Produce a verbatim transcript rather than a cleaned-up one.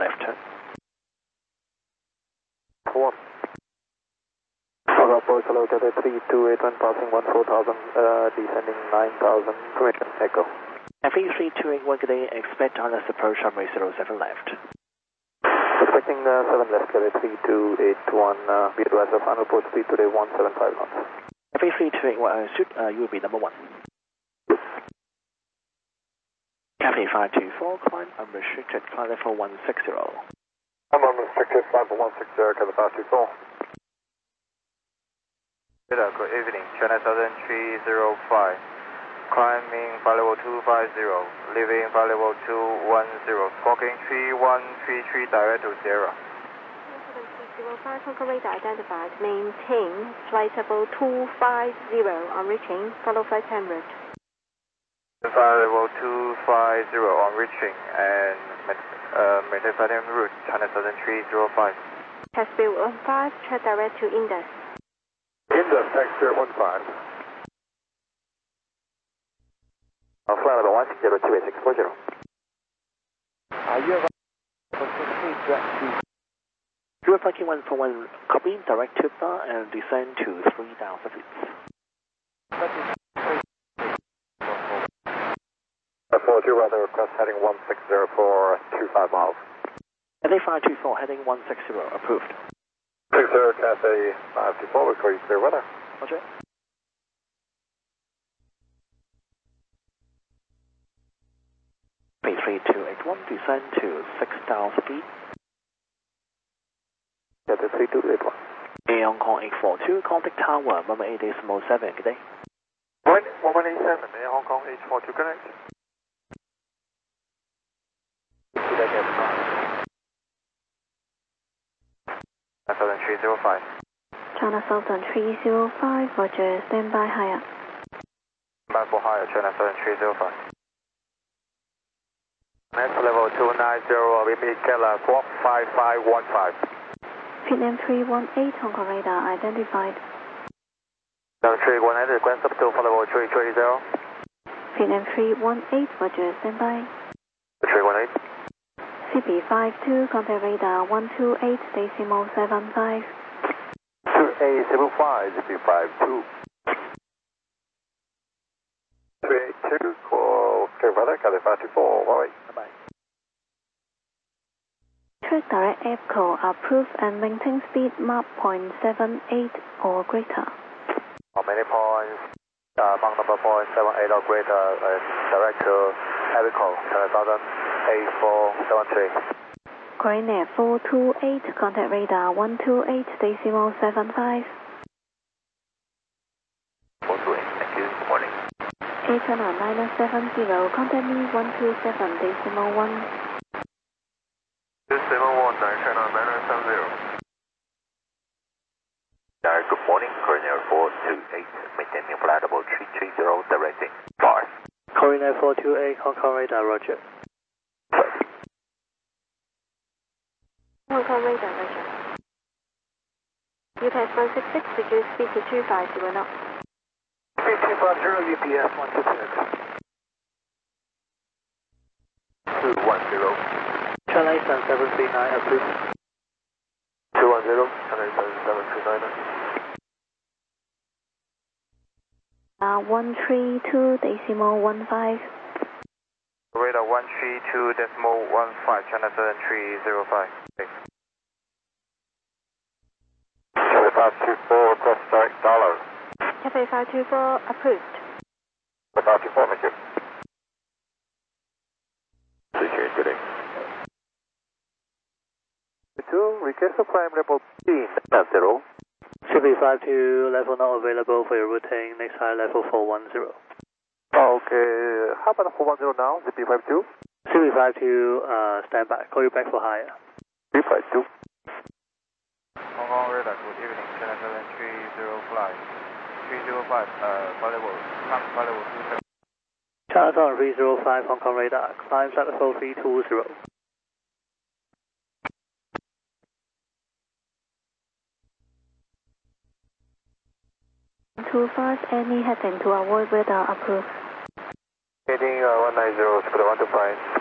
left. One. Approach hello, Cathay three two eight one, passing one four thousand, uh, descending nine thousand, permission, echo. Cathay three two eight one, good day, expect on this approach runway zero seven left. Expecting uh, seven left, Cathay three two eight one, uh, be advised of final approach speed today one seven five knots. Cathay three two eight one, uh, shoot, uh, you will be number one. Cathay five two four, climb unrestricted, climb level one six zero. I'm unrestricted, climb for one six zero, Cathay five two four. Good evening, China Southern three zero five, climbing flight level two five zero, leaving flight level two one zero, squawking three one three three direct to Sierra. three zero five, Hong Kong radar identified, maintain flight level two five zero on reaching, follow flight en route. Flight level two five zero on reaching and uh, maintain flight en route, China Southern three zero five. Test bill one five, check direct to Indus. Indus, taxi zero one five. Uh, flight level one six zero, two eight six four zero. Uh, you are You are flight one four one, copy, direct to bar and descend to three thousand feet. four two, weather request heading one six zero for two five miles. Cathay five two four, heading one six zero, approved. six zero, Cathay five two four, we call you clear weather. Roger. three two eight one, descend to six thousand feet. Cathay three two eight one. A Hong Kong eight four two, contact tower, number eight decimal seven, good day. one one eight seven, A Hong Kong eight four two, connect. Southern three zero five. China Southern three zero five, Roger, stand by higher. Stand for higher, China Southern three zero five. Next level two nine zero, we meet Keller, squawk five five one five. Vietnam three one eight, Hong Kong radar identified. Vietnam three one eight, request up to level three three zero. Vietnam three one eight, Roger, stand by. three one eight. C B five two, contact radar one two eight decimal seven five. two eight seven five, C B five two. three eight two, call clear weather, Cathay five two four, Huawei. Bye-bye. Track direct echo approved and maintain speed Mach zero point seven eight or greater. How many points? Uh, Mach number zero point seven eight or greater, and direct to Echo, China Southern eight four seven three. Coordinate four two eight, contact radar one two eight decimal seven five. four two eight, thank you, good morning. eight China minus seven zero, contact me one two seven decimal one. two seven one nine, China minus seven zero. Uh, good morning, Coordinate four two eight, maintaining flight level three three zero, directing far. Coordinate four two eight, Hong Kong radar, Roger. Hong Kong radar, Roger. U P S one six six, reduce speed to two five zero knots. three two five zero, U P S one six six. two one zero. China Eastern seven three nine, approved. two one zero, China Eastern seven three nine. Uh, one three two decimal one five. Radar one three two decimal one five, China Southern three zero five. Cathay five two four, request direct dollar. Cathay five two four, approved. five two four, monsieur. Appreciate today. two, request to climb level B, zero. C B five two, level not available for your routing, next high level four one zero. Okay, how about four one zero now, C B five two? C B five two, uh, stand by, call you back for higher. C B five two. Hong Kong radar, good evening, China Southern three zero five. three zero five, uh, flight level, climb flight level two seven. China Southern three zero five, Hong Kong radar, climb flight level three two zero. two five, any heading to avoid radar approved. Heading uh, one nine zero, square one two five.